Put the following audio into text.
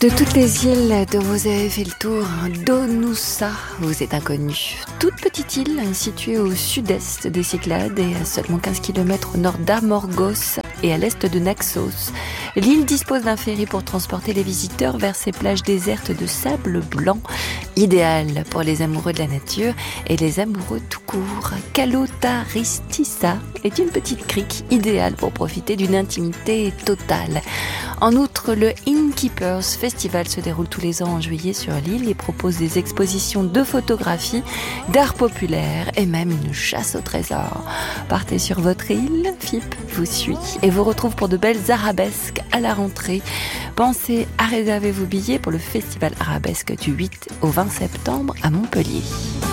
De toutes les îles dont vous avez fait le tour, Donussa vous est inconnue. Toute petite île située au sud-est des Cyclades et à seulement 15 km au nord d'Amorgos et à l'est de Naxos. L'île dispose d'un ferry pour transporter les visiteurs vers ses plages désertes de sable blanc, idéal pour les amoureux de la nature et les amoureux tout court. Kalotaristissa est une petite crique idéale pour profiter d'une intimité totale. En outre, le Innkeepers Festival se déroule tous les ans en juillet sur l'île et propose des expositions de photographie, d'art populaire et même une chasse au trésor. Partez sur votre île, FIP vous suit et vous retrouve pour de belles arabesques à la rentrée. Pensez à réserver vos billets pour le festival arabesque du 8 au 20 septembre à Montpellier.